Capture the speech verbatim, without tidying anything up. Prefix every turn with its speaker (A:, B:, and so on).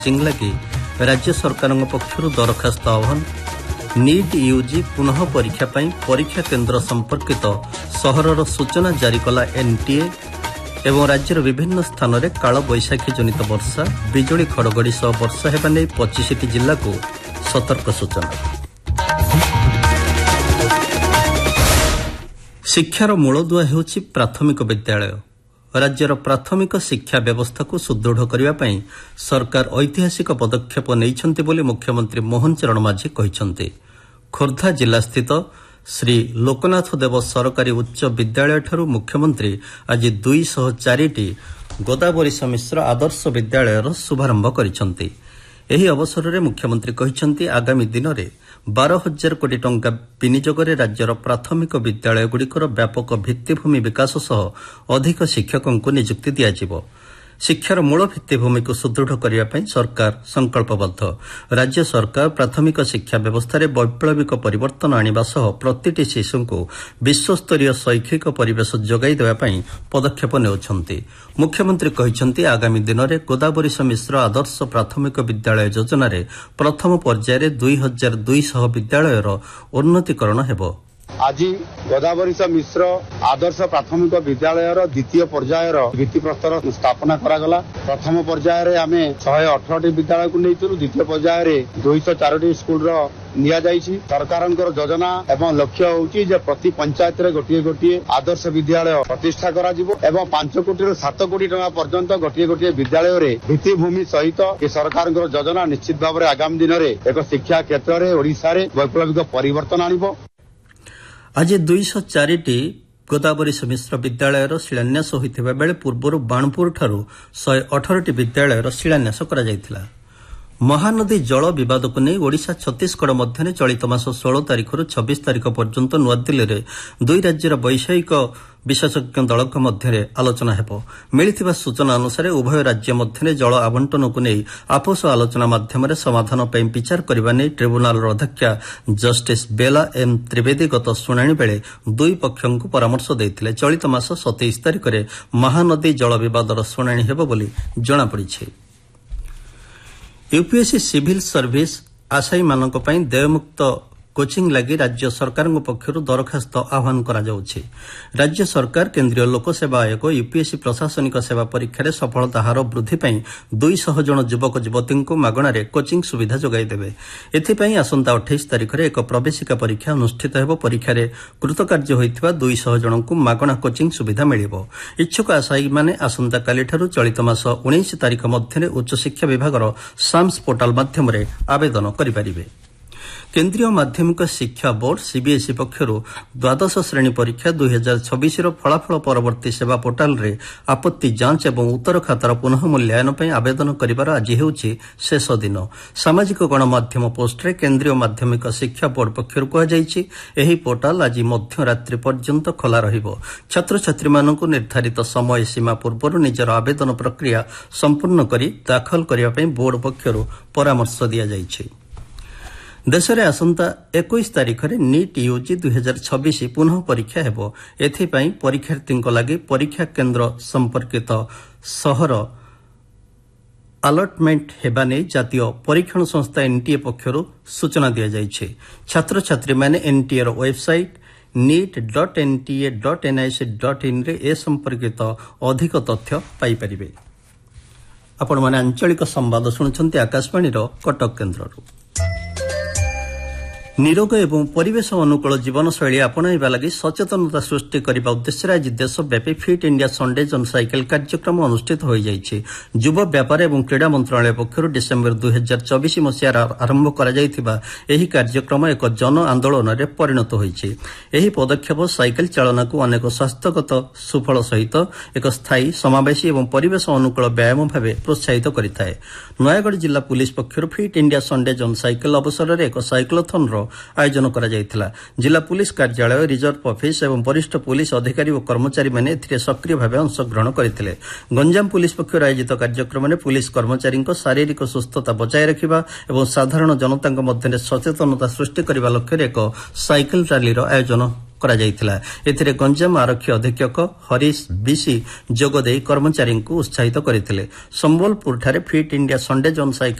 A: लगी राज्य सरकार पक्षर दरखास्त आह्वान नीट यूजी पुनः परीक्षा पर परीक्षा केन्द्र संपर्कित सहरर सूचना जारी कला एनटीए एवं राज्यर विभिन्न स्थान में काल बैशाखी जनित वर्षा बिजुली घड़घड़ी सह वर्षा हेबा नै पच्चीस टी जिला को सतर्क सूचना। शिक्षार मूलदुआ हेउछि प्राथमिक विद्यालय। राज्यर प्राथमिक शिक्षा व्यवस्था को सुदृढ़ करने सरकार ऐतिहासिक पदक्षेप नैछन्ति बोली मुख्यमंत्री मोहन चरण माझी कहिछन्ति। खोर्धा जिला स्थित श्री लोकनाथ देव सरकारी उच्च विद्यालय ठारू मुख्यमंत्री आज दुई सौ चार टी गोदावरीश मिश्र आदर्श विद्यालयर शुभारंभ करिछन्ति। एही अवसर में मुख्यमंत्री कहिछन्ति आगामी दिन में बारह हजार कोटी टंका विनियोगरे राज्यर प्राथमिक विद्यालयगुड़िकर व्यापक भित्तिभूमि विकास सह अधिक शिक्षकों को नियुक्ति दियाजिब। शिक्षार मूल भित्तिभूमि को सुदृढ़ करने सरकार संकल्पबद्ध। राज्य सरकार प्राथमिक शिक्षा व्यवस्था वैप्लविक परिवर्तन आनिबा सह प्रतिटी शिशु को विश्वस्तरीय शैक्षिक परिवेश जोगाई देवाई पदक्षेप नेउछन्ति। मुख्यमंत्री कहिछन्ति आगामी दिन में गोदावरीश मिश्र आदर्श प्राथमिक विद्यालय योजना प्रथम पर्यायर दुई हजार दुई सौ विद्यालयर उन्नतीकरण हेबो।
B: आज गोदावरीश मिश्र आदर्श प्राथमिक विद्यालय द्वितीय पर्यायर भित्तिप्रस्तर स्थापना करागला। प्रथम पर्यायर आम शहे अठर विद्यालय को नहीं द्वितीय पर्यायर दुई सौ चार स्कूल निया जाइछि। सरकार योजना एवं लक्ष्य होउछि जे प्रति पंचायत रे गोटिए गोटिए आदर्श विद्यालय प्रतिष्ठा करा जिवो एवं पांच कोटी रु सात कोटी टका पर्यंत गोटिए गोटिए विद्यालय रे भित्तिभूमि सहित ए सरकार योजना निश्चित भाव में आगामी दिन में एक शिक्षा क्षेत्र में ओडिशा रे वैप्लविक परिवर्तन आनिबो।
A: आज दुई सौ चार टी गोदावरीश मिश्र विद्यालयर शिलान्यास होइथिबा बेले पूर्वरु बाणपुर ठारू शहे अठर टी विद्यालयर शिलान्यास करा जायथिला। महानदी जल विवाद को नहीं ओडिशा छत्तीसगढ़ मध्य चलित मास षोल तारिख रु छब्बीस तारिख पर्यंत नुआदिल्ली में दुई राज्यर वैषयिक विशेषज्ञ दल मध्य आलोचना हेबो। मिलिथिबा सूचना अनुसार उभय राज्य मध्य जल आवंटन को नहीं आपोष आलोचना माध्यम समाधान पर विचार करने नहीं ट्रिब्यूनाल अध्यक्षा जस्टिस बेला एम त्रिवेदी गत शुणाणी बेले दुई पक्षों को परामर्श देते चलित मास सतैश तारिख में महानदी जल विवादर शुणाणी हेबो बोली जଣାपड़ी। यूपीएससी सिविल सर्विस आशायी मानक पई देयमुक्त कोचिंग लगी राज्य सरकार पक्षर दरखास्त आह्वान करा जाउछि। राज्य सरकार केंद्रीय लोकसेवा आयोग यूपीएससी प्रशासनिक सेवा परीक्षा सफलता हार वृद्धि पई दुई सौ जन युवक युवती को मागणारे कोचिंग सुविधा जोगाई देबे। एथिपई आसंता अट्ठाईस तारिख में एक प्रवेशिका परीक्षा अनुष्ठित हेबो। परीक्षा कृतकार्य होइथिबा दुई सौ जन को मागणा कोचिंग सुविधा मिलिबो। इच्छुक आशायी माने आसंता काली ठारू चलित मास उन्नीस तारिख मध्य उच्च शिक्षा विभागर साम्स पोर्टाल माध्यम आवेदन करिपारिबे। केंद्रीय माध्यमिक शिक्षा बोर्ड सीबीएसई पक्षर द्वादश श्रेणी परीक्षा दुई हजार छब्बीस फलाफल परवर्ती सेवा पोर्टाल रे आपत्ति जांच एवं उत्तर खातार पुनः मूल्यांकन पर आवेदन करिवार आज हेउछि शेष दिन। सामाजिक गणमाध्यम पोस्ट रे केंद्रीय माध्यमिक शिक्षा बोर्ड पक्षर कहुଯାଇଛି एही पोर्टाल आज मध्यरात्रि पर्यंत खोला रहिबो। छात्र छात्री मानकु निर्धारित समय सीमा पूर्व निजर आवेदन प्रक्रिया संपूर्ण करी दाखल करिया पई बोर्ड पक्षर परामर्श दिया जाइछि। देश में आसंता इक्कीस तारिख में नीट यूजी दुई हजार छब्बीस पुनः परीक्षा हेबो। एथिपाई परीक्षार्थी लगी परीक्षा केन्द्र संपर्कित सहर अलटमेंट हेबा नै जातीय परीक्षण संस्था एनटीए पक्षर सूचना दिया जाइछे। छात्र छात्री माने NTA website NEET dot NTA dot NIC dot in रे ए संपर्कित अधिक तथ्य पाई परिबे। आपण माने आंचलिक संवाद सुनुछन्ते आकाशवाणी कटक केन्द्ररू। निरोग एवं परिवेश अनुकूल जीवनशैली आपणाइबा लागि सचेतनता सृष्टि करने उद्देश्य आज देशव्यापी फिट इंडिया संडे जन साइकेल कार्यक्रम अनुष्ठित हो जाइए। युव व्यापार एवं क्रीड़ा मंत्रालय पक्षर डिसेम्बर दुई हजार चौबीस मसीहार आरंभ कर कार्यक्रम एक जन आंदोलन में परिणत होइछि। एही पदक्षेप साइकेल चालना को अनेक स्वास्थ्यगत सुफल सहित एक स्थायी समावेशी एवं परिवेश अनुकूल व्यायाम भाव प्रोत्साहित करिଥାଏ। नयागढ़ जिला पुलिस पक्षर फिट इंडिया संडे जन साइकेल अवसर में एक साइक्लोथन आयोजन करा जायथिला। जिला पुलिस कार्यालय रिजर्व ऑफिस एवं वरिष्ठ पुलिस अधिकारी और कर्मचारी माने एथिरे सक्रिय भाव अंशग्रहण करथिले। गंजाम पुलिस पक्षर आयोजित कार्यक्रम में पुलिस कर्मचारी शारीरिक सुस्थता बचाय रखिबा एवं साधारण जनता मध्य सचेतनता सृष्टि करने लक्ष्य एक साइकेल रैली आयोजन କରାଯାଇଥିଲା। ଏଥିରେ ଗଞ୍ଜାମ ଆରକ୍ଷୀ ଅଧୀକ୍ଷକ ହରିଶ ବିସି ଯୋଗଦେଇ କର୍ମଚାରୀଙ୍କୁ ଉତ୍ସାହିତ କରିଥିଲେ। ସମ୍ବଲପୁରଠାରେ ଫିଟ୍ ଇଣ୍ଡିଆ ସଣ୍ଡେ ଜନ୍ ସାଇକେଲ